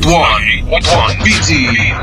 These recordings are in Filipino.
1 BT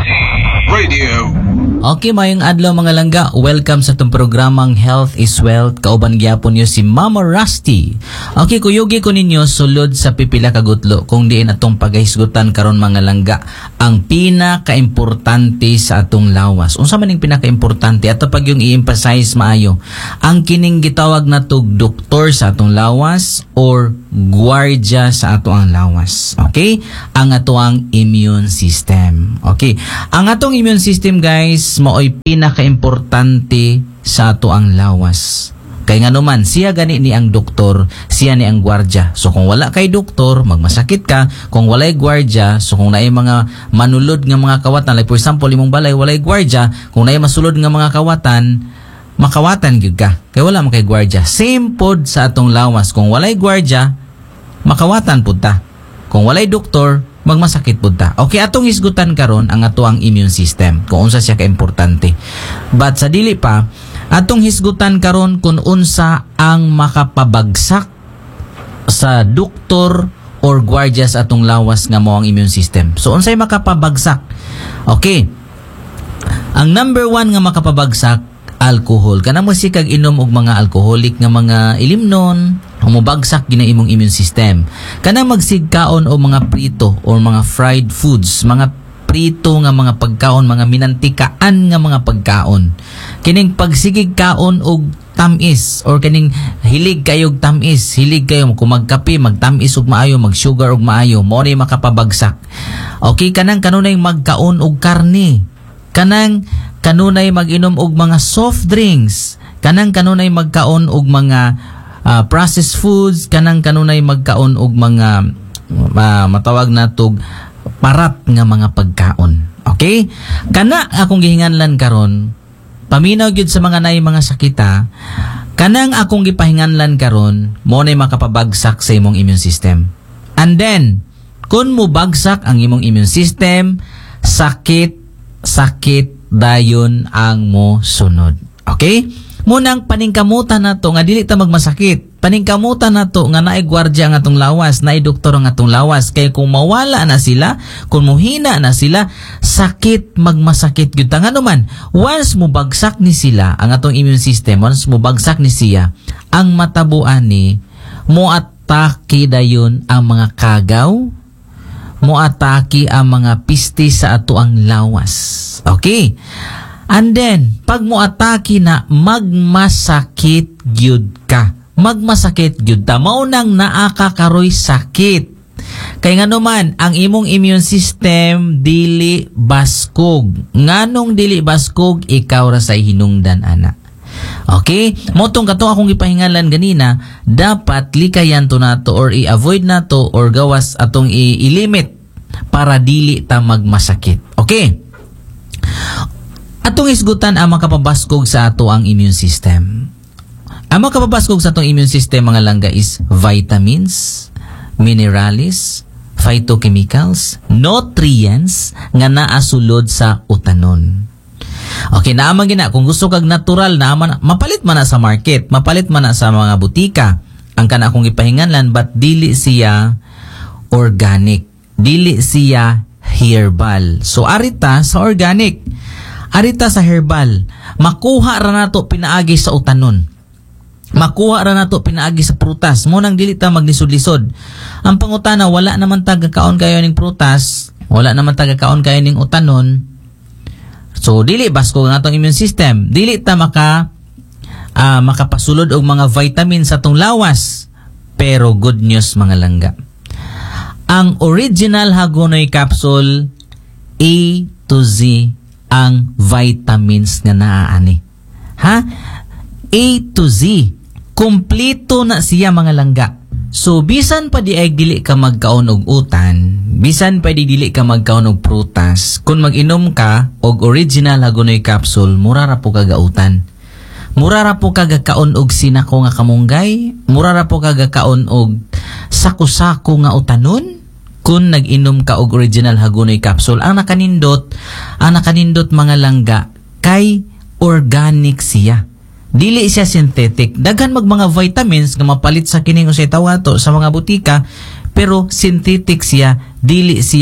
Radio. Okay, mayong adlaw mga langga. Welcome sa itong programang Health is Wealth. Kauban gyapon niyo si Mama Rusty. Okay, kuyugi ko ninyo sulod sa pipila kagutlo kung diin atong paghisgutan karon mga langga ang pinaka-importante sa atong lawas. Unsa man ning pinaka-importante ato pag yung i-emphasize maayo ang kining gitawag natog doktor sa atong lawas or guardia sa ato ang lawas. Okay? Ang ato ang immune system. Okay? Ang atong immune system, guys, mao'y pinaka-importante sa ato ang lawas. Kaya nga naman, siya gani ni ang doktor, siya ni ang gwardiya. So kung wala kay doktor, magmasakit ka. Kung walay gwardiya, so kung naay mga manulod nga mga kawatan, like for example, imong balay, walay gwardiya, kung naay masulod nga mga kawatan, makawatan gyud ka. Kaya wala man kay gwardiya. Same pod sa atong lawas. Kung walay gwardiya, makawatan pud ta. Kung walay doktor, magmasakit pud ta. Okay, atong hisgutan karon ang ato ang immune system. Kung unsa siya ka-importante. But sa dili pa, atong hisgutan karon kung unsa ang makapabagsak sa doktor or gwardiya sa atong lawas nga mao ang immune system. So unsay makapabagsak? Okay. Ang number 1 nga makapabagsak, alcohol. Kana mo si kag inom og mga alcoholic nga mga ilimnon, humubagsak gina imong immune system. Kana magsigkaon o mga prito or mga fried foods, mga prito nga mga pagkaon, mga minantikaan nga mga pagkaon. Kining pagsigig kaon og tamis or kining hilig kayog tamis, hilig kayo kung magkape, magtamis og maayo, magsugar og maayo, mo ni makapabagsak. Okay, kanang kanunay magkaon og karne. Kanunay mag-inom og mga soft drinks, kanunay magkaon og mga processed foods, kanunay magkaon og mga matawag natog parat nga mga pagkaon. Okay? Kana akong gihinganlan karon, paminaw gyud sa mga naay mga sakita, kanang akong gipahinganlan karon, mo nay makapabagsak sa imong immune system. And then, kun mo bagsak ang imong immune system, sakit dayon ang mo sunod. Okay? Munang paningkamutan nato nga dili ta magmasakit. Paningkamutan nato nga naay gwardiya ang atong lawas, naay doktor ang atong lawas. Kay kung mawala na sila, kung muhina na sila, sakit magmasakit gyud ta. Nga naman, once mo bagsak ni sila ang atong immune system, once mo bagsak ni siya, ang matabuan ni mo atake dayon ang mga kagaw, moatake ang mga pisti sa ato ang lawas. Okay? And then, pag moatake na, magmasakit gyud ka. Magmasakit gyud ta. Maunang naakakaroy sakit. Kaya nga naman, ang imong immune system dili baskog. Nganong dili baskog, ikaw ra say hinungdan ana. Okay? Motong katong akong ipahingalan ganina, dapat likayan to nato or i-avoid nato or gawas atong i-limit para dili ta magmasakit. Okay? Atong isgutan ang makapabaskog sa ato ang immune system. Ang makapabaskog sa atong immune system mga langga is vitamins, minerals, phytochemicals, nutrients nga naa sulod sa utanon. Okay, naaman gina. Kung gusto kag natural, naaman, mapalit man na sa market, mapalit man na sa mga butika. Ang kana akong ipahinganlan, but dili siya organic. Dili siya herbal. So, arita sa organic. Arita sa herbal. Makuha ra nato pinaagi sa utanon. Makuha ra nato pinaagi sa prutas. Munang dili ta maglisod-lisod. Ang pangutana, wala naman taga-kaon kayo ning prutas. Wala naman taga-kaon kayo ning utanon. So, dili basko nga itong immune system. Dili ta makapasulod og mga vitamins sa itong lawas. Pero good news mga langga. Ang original Hagonoy capsule, A to Z ang vitamins nga naaani. Ha? A to Z. Kompleto na siya mga langga. So, bisan pa di ay dili ka magkaon og utan, bisan pa di dili ka magkaon og prutas, kung mag-inom ka og original Hagonoy capsule, mura ra po kagautan. Mura ra po kagakaon og sinako nga kamunggay, mura ra po kagakaon og sako-sako nga utanon, kung nag-inom ka og original Hagonoy capsule. Ang nakanindot mga langga, kay organic siya. Dili siya synthetic. Daghan mga vitamins nga mapalit sa kining usay tawato sa mga butika, pero synthetic siya, dili siya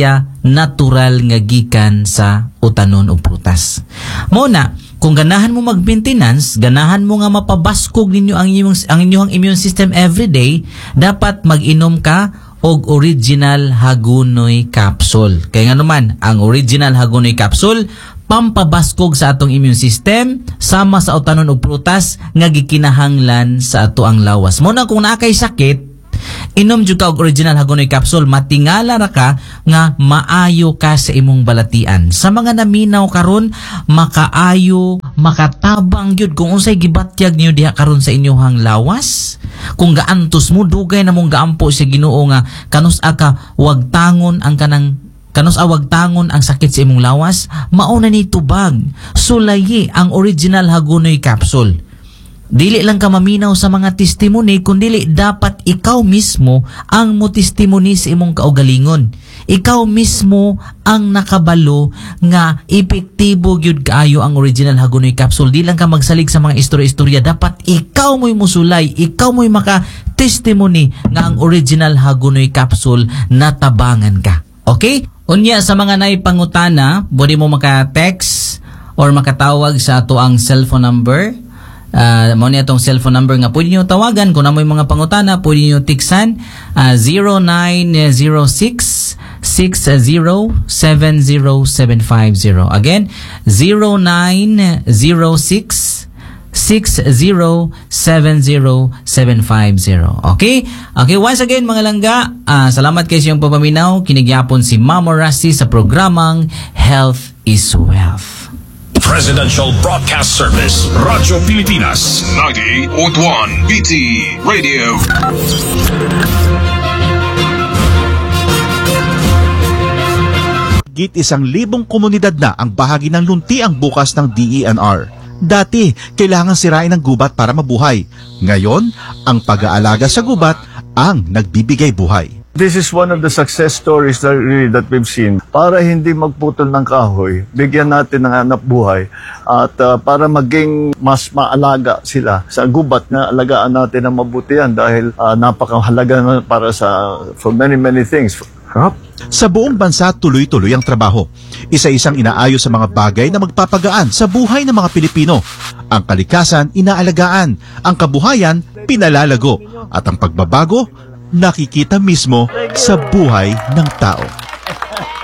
natural nga gikan sa utanon ug prutas. Mao na, kung ganahan mo mag-maintenance, ganahan mo nga mapabaskog ninyo ang inyong immune system everyday, dapat mag-inom ka og original Hagunoy capsule. Kaya nga naman, ang original Hagunoy capsule pampabaskog sa atong immune system sama sa utanon og prutas nga gikinahanglan sa ato ang lawas. Mo na kung naakay sakit, inom jud ka og original Hagunoy capsule, matingala ra ka nga maayo ka sa imong balatian. Sa mga naminaw karon, makaayo, makatabang gyud kung unsay gibatyag niyo diha karon sa inyong lawas. Kung gaantos mo, dugay na mong gaampo sa Ginoo nga kanus-a ka wag tangon ang awag tangon ang sakit sa imong lawas, mauna ni tubag. Sulayi ang original Hagunoy capsule. Dili lang ka maminaw sa mga testimony, kundi dapat ikaw mismo ang mo testimony sa imong kaugalingon. Ikaw mismo ang nakabalo nga epektibo gyud kaayo ang original Hagunoy capsule. Di lang ka magsalig sa mga istorya-istorya, dapat ikaw mo'y musulay, ikaw mo'y maka-testimony nga ang original Hagunoy capsule natabangan ka. Okay? Unya sa mga naipangutana, pwede mo maka-text or makatawag sa ato ang cellphone number. Mao ni atong cellphone number nga pwede niyo tawagan kung namoy mga pangutana, pwede niyo tiksan 0906 6070-70750. Again, 0906 6070-70750. Okay? Okay, once again mga langga, salamat kayo sa iyong papaminaw. Kinigyapon si Mama Rusty sa programang Health is Wealth. Presidential Broadcast Service, Radyo Pilipinas. 98.1 BT Radio. Git 1,000 komunidad na ang bahagi ng luntiang bukas ng DENR. Dati, kailangan sirain ang gubat para mabuhay. Ngayon, ang pag-aalaga sa gubat ang nagbibigay buhay. This is one of the success stories that we've seen. Para hindi magputol ng kahoy, bigyan natin ng hanap buhay at para maging mas maalaga sila sa gubat na alagaan natin ng mabutihan dahil napakahalaga na para for many things. Sa buong bansa, tuloy-tuloy ang trabaho. Isa-isang inaayos sa mga bagay na magpapagaan sa buhay ng mga Pilipino. Ang kalikasan, inaalagaan. Ang kabuhayan, pinalalago. At ang pagbabago, nakikita mismo sa buhay ng tao.